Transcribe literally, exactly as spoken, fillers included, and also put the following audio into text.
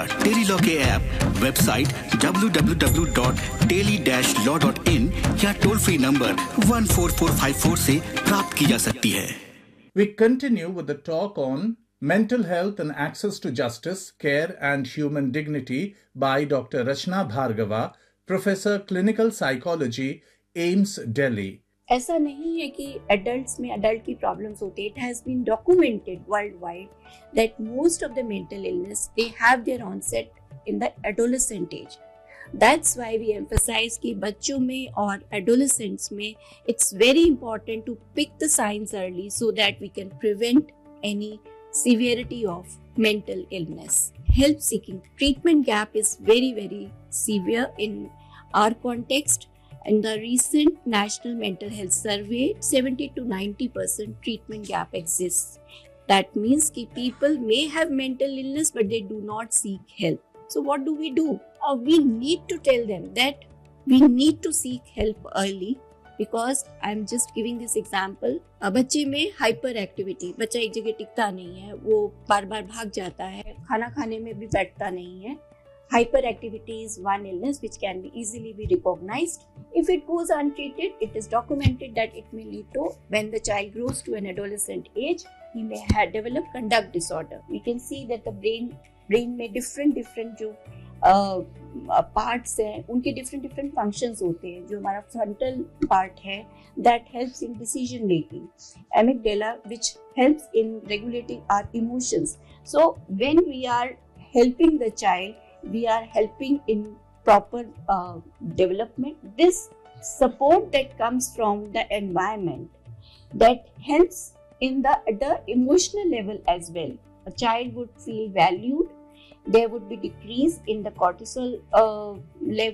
Tele-Law के app, website W W W dot tele dash law dot in या toll free number one four four five four से प्राप्त की जा सकती है। We continue with the talk on mental health and access to justice, care and human dignity by Doctor Rachna Bhargava, Professor Clinical Psychology, AIIMS, Delhi. ऐसा नहीं है कि एडल्ट्स में एडल्ट की प्रॉब्लम्स होती है. It has been documented world wide that most of the mental illness they have their onset in the adolescent as. That's why we emphasise कि बच्चों में और एडोलेसेंट्स में it's very important to pick the science early so that we can prevent any severity of mental illness. Help seeking treatment gap is very very severe in our context. In the recent National Mental Health Survey, seventy to ninety percent treatment gap exists. That means that people may have mental illness but they do not seek help. So what do we do? Uh, we need to tell them that we need to seek help early. Because I'm just giving this example. बच्चे में hyper activity, बच्चा एक जगह टिकता नहीं है, वो बार बार भाग जाता है, खाना खाने में भी बैठता नहीं है. Hyper activity is one illness which can be easily be recognized. If it goes untreated, it is documented that it may lead to, when the child grows to an adolescent age, he may have developed conduct disorder. We can see that the brain brain में different different जो parts uh, हैं, उनके different different functions होते हैं. जो हमारा frontal part है that helps in decision making, amygdala which helps in regulating our emotions. So when we are helping the child, we are helping in proper development. This support that comes from the environment that helps in the, the emotional level as well. A child would feel valued. There would be decrease in the cortisol uh, level.